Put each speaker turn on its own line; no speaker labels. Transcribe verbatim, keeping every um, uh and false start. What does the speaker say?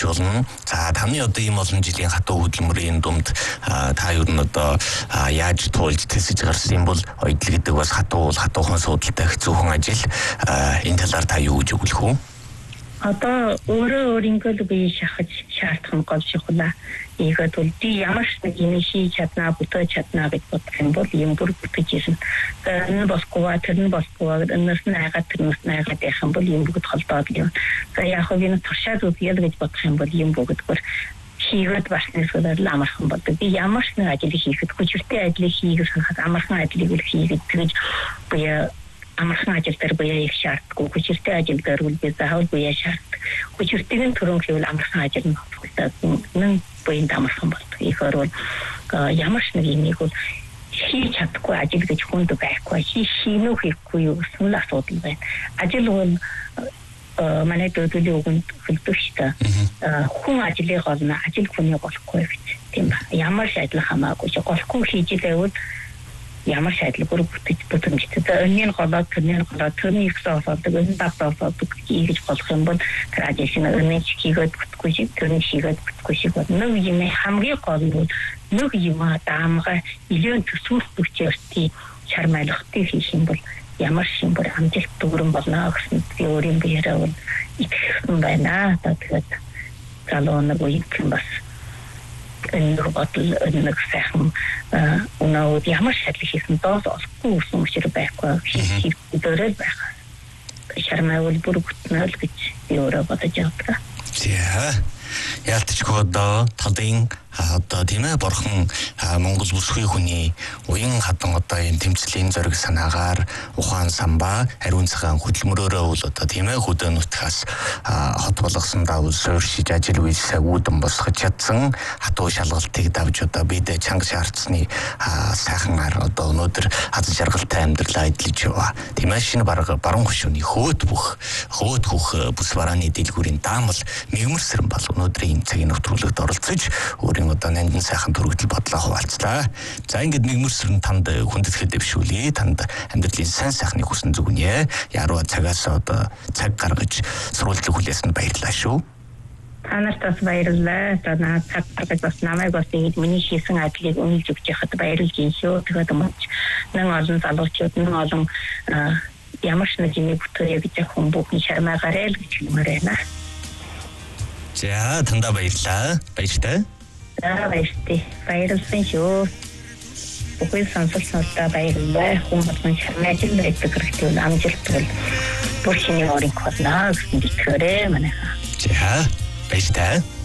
болно. За таны одоо ийм олон жилийн хатуу хөдөлмөрийн дунд та юу н одоо яаж туулж тэсэж гарсан юм бол ойдл гэдэг бас хатуу хатуухан суудалтай хэцүүхэн ажил энэ талаар та юу гэж өгөх вэ?
Одоо өөрөө өөрийнхөө бие шахаж шаардсан гол шухлаа ийгээд бол би ямар ч нэг юм хийж чаднаа бүтээж чаднаа гэж бодох юм бол юм бүр бүтээж ирнэ. Энэ босгоо тэр нь босгоо энэс найгаад тэрнээс найгаад явах юм бол юм бүгд холдоод юм. За яг хөө энэ туршаад үзье гэж бодох юм бол юм бүгдгээр хийгээд баснасаар амархан болдог. Би ямар ч нэг ажил хийхэд хүчтэй ажил хийгээд хахад амархан ажлыг хийгээд тэгж буюу амархан ажил дээр буюу их шаардлагагүй хүчтэй ажил дээр үл би заавал буюу шаарддаг. Хүчтэйг төрөн хийвэл амархан ажил нь болдог. Нэн буйн амархан болдог. Их орвол ямар ч нэг юмыг бол хийж чадахгүй ажил гэж хүнд байхгүй. Хийх хийхгүй юу гэсэн л асуудал байна. Ажил бол манай төдөлөө өгөн хөлтөштэй. Хүн ажлыг олно, ажил хүний болохгүй гэж тийм ба. Ямар ч ажил хамаагүй голхгүй хийж байвал ямар шийдлэл бүтэж бүтэмжтэй. Өнний голоо тэрний голоо тэрний их соосолдог энэ давтаасолдог хийж болох юм бол тэр ажил өнний хийгээд бүтгүй шиг тэрний хийгээд бүтгүй шиг нэг юм хамгийн гол нь нэг юм даамга илүүн төсөөлт хүчээрти чармайлахтай хийх юм бол ямар шин бүр амжилт дүүрэн болно гэсэн би өөрийн биеэрээ бол итгэсэн байна. Тэгээд залуу нэг үеийн бас энэ бодол нэг сайхан өнөө ямар шийдэл хийсэн доос олохгүй юм шиг байхгүй хийх дөрөв байх. Шармаавал бүр бүтнэл гэж би өөрөө бодож байгаа.
За ялтчгүй одоо талын одоо тийм ээ борхон Монгол бүсгүй хүний уян хадан одоо энэ тэмцлийн зориг санаагаар ухаан самбаа ариун цагаан хөдөлмөрөөрөө бол одоо тийм ээ хөдөө нутгаас хот болгосон давуу суурьшиж ажил үйлсээ үүдэн босгож чадсан хатуу шалгалтыг давж одоо бид чанга шаардсны сайхан ар одоо өнөөдөр аз жаргалтай амьдралаа эдлэж яваа. Тийм ээ шинэ бараг баруун хөшөөний хөөт бүх хөөт хөх бүс барааны дэлгүүрийн даамал мэгмэрсэрэн бол өнөөдрийн цагийн нэвтрүүлэгт оролцож өөрийн одоо нандин сайхан төрөгдөл бодлоо хуваалцлаа. За ингээд мэгмэрсэрэн танд хүндэтгэл дэвшүүлье. Танд амьдралын сайн сайхныг хүсэн зүгнэ. Яруу цагаас одоо цаг гаргаж сурвалжлах хүлээсэнд баярлалаа шүү.
Танарт бас баярлалаа. За наад цаг гаргаж бас намайг бас ингэж миний хийсэн ажлыг үнэлж өгч яхад баярлж байна шүү. Тэгээд мөч нэг олон залуучууд нэг олон ямар ч нэг юм бүтээе гэж хүн бүхэн шармаагараа л гэж хэлмээр байна.
За тандаа баярлалаа. Баяртай.
За баяртай. Баярлсан шүү. Бүхэл сонсолттой баярлалаа. Хүмүүс шармааж л байдаг хэрэгтэй амжилт бол бүр шинэ өөрийн hodнаа гэсэн итгэрээ манай.
За баяртай.